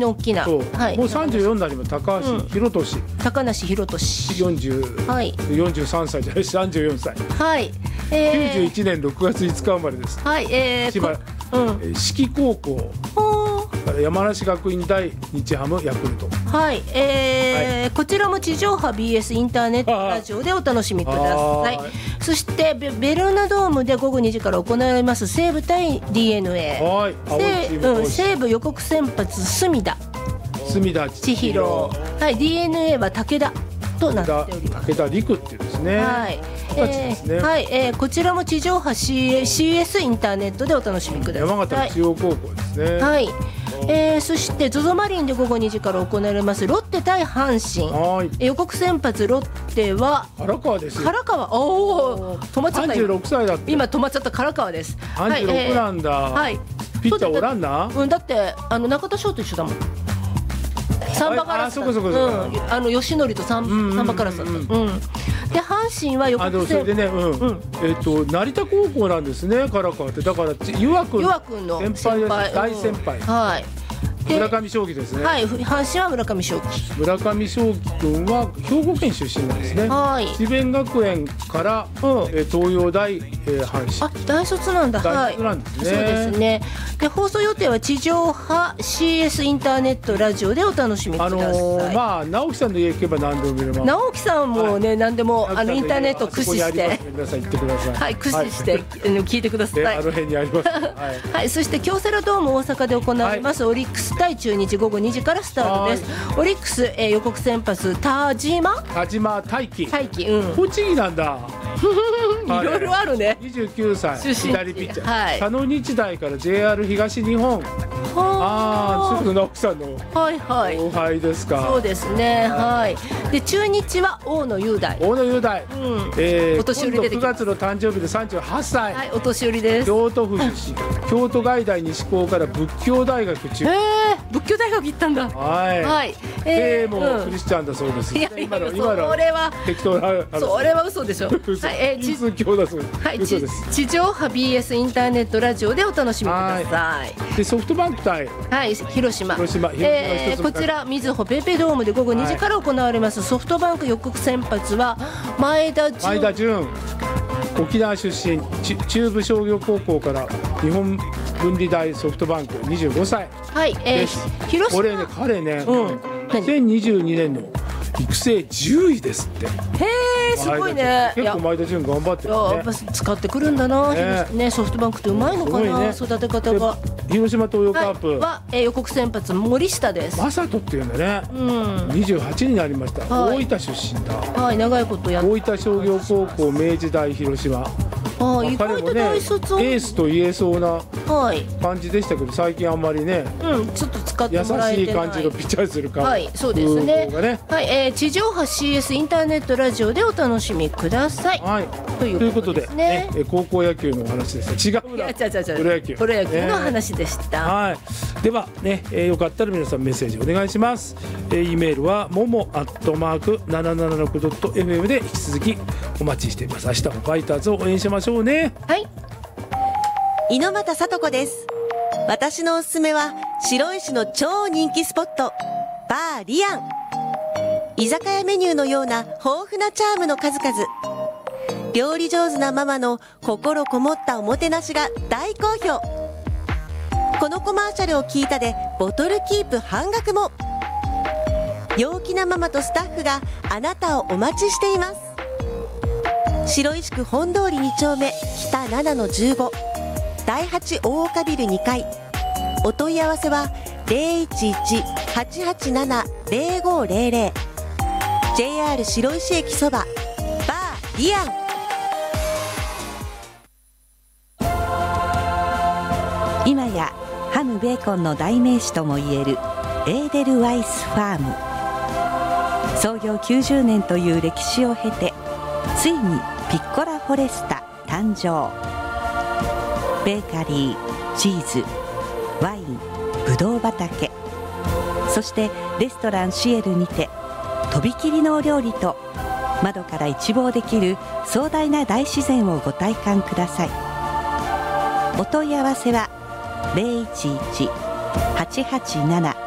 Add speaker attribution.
Speaker 1: の大きな、
Speaker 2: そう、
Speaker 1: はい、
Speaker 2: もう34になります。高橋宏俊、
Speaker 1: 高梨宏俊、はい、
Speaker 2: 43歳じゃない34歳、
Speaker 1: はい、
Speaker 2: 91年6月5日生まれです。
Speaker 1: はい、
Speaker 2: 千葉、四季高校から山梨学院大、日ハム、ヤクルト。
Speaker 1: はい、こちらも地上波 BS インターネットラジオでお楽しみください。そしてベルーナドームで午後2時から行われます西武対 DNA、はい、西武予告先発隅田千尋、はい、DNA は武田となっております。
Speaker 2: 武田陸っていうんですね。はい、
Speaker 1: はい、こちらも地上波 CS インターネットでお楽しみください。
Speaker 2: 山形中央高校ですね。
Speaker 1: はい、そして ZOZO マリンで午後2時から行われますロッテ対阪神、はい、予告先発ロッテは
Speaker 2: 唐川です。
Speaker 1: 唐川、おお、止まっちゃった。
Speaker 2: 36歳だって。
Speaker 1: 今止まっちゃった唐川です。
Speaker 2: 36なんだ。はい、ピッチャーおらんな。
Speaker 1: だって中田翔と一緒だもん。サンバカラスだ。吉典とサンバカラスだった。で阪神は横
Speaker 2: それでね、成田高校なんですね、唐川って。だから湯和君の先輩、大先輩。はい。村上正輝ですね。はい、
Speaker 1: 阪神は村上正輝。
Speaker 2: 村上正輝君は兵庫県出身なんですね。はい。智弁学園から東洋大阪神。あ、大
Speaker 1: 卒なんだ。
Speaker 2: 大卒なんですね。
Speaker 1: そうですね。で放送予定は地上波 CS インターネットラジオでお楽しみください。
Speaker 2: まあ直樹さんの家行けば何でも見れます。
Speaker 1: 直樹さんもね、何でもインターネット駆使して
Speaker 2: 皆さん行ってください。
Speaker 1: はい、駆使して聞いてください。
Speaker 2: あの辺にあります。
Speaker 1: はい。そして京セラドーム大阪で行われますオリックス対中日、午後2時からスタートです。オリックス予告先発田島大輝、
Speaker 2: 栃木なんだ。
Speaker 1: いろいろあるね。
Speaker 2: 29歳左ピッチャー、佐野日大から JR 東日本。すぐ直樹さんの後輩ですか。
Speaker 1: そうですね。はい。で中日は大野雄大。
Speaker 2: お年寄り出てきます。9月の誕生日で38歳。
Speaker 1: はい、お年寄りです。
Speaker 2: 京都府出身、京都外大西高から仏教大学中。
Speaker 1: 仏教大学行ったんだ。
Speaker 2: はい。経営もクリスチャンだそうです。
Speaker 1: 今のそれは適当な。それは嘘でしょ。はい、地上波 BS インターネットラジオでお楽しみください。
Speaker 2: でソフトバンク対
Speaker 1: 広島、こちらみずほペイペイドームで午後2時から行われますソフトバンク予告先発は前田純、
Speaker 2: 沖縄出身、中部商業高校から日本文理大ソフトバンク25歳。はい、広島、これね、彼ね、2022年の育成10位ですって。へ
Speaker 1: え、すごいね。
Speaker 2: 結構前田純頑張ってるね。
Speaker 1: やっぱ使ってくるんだな。ね、ソフトバンクってうまいのかな、育て方が。
Speaker 2: 広島東洋カープ
Speaker 1: は予告先発森下です。
Speaker 2: 正人っていうんだね。28になりました。大分出身だ。
Speaker 1: はい、長いことやって。
Speaker 2: 大分商業高校、明治大広島。
Speaker 1: 意外と大卒を
Speaker 2: エースと言えそうな感じでしたけど、最近あんまりね、
Speaker 1: ちょっと使ってもらえてない、
Speaker 2: 優しい感じのピッチャーするか。
Speaker 1: はい、そうですね。はい、地上波 CS インターネットラジオでお楽しみください。はい、ということでね、高校野球のお話です。違うな。プロ野球の話でした。
Speaker 2: はい。ではね、よかったら皆さんメッセージお願いします。E メールはmomo@776.fm で引き続きお待ちしています。明日もファイターズを応援しましょうね。
Speaker 1: はい。
Speaker 3: 猪俣さと子です。私のおすすめは白石の超人気スポット、バーリアン。居酒屋メニューのような豊富なチャームの数々。料理上手なママの心こもったおもてなしが大好評。このコマーシャルを聞いたでボトルキープ半額も。陽気なママとスタッフがあなたをお待ちしています。白石区本通り2丁目北7-15第8大岡ビル2階。お問い合わせは 011-887-0500。 JR 白石駅そばバーリアン。
Speaker 4: 今やハムベーコンの代名詞ともいえるエーデルワイスファーム。創業90年という歴史を経てついにピッコラフォレスタ誕生。ベーカリー、チーズ、ワイン、ブドウ畑、そしてレストランシエルにてとびきりのお料理と窓から一望できる壮大な大自然をご体感ください。お問い合わせは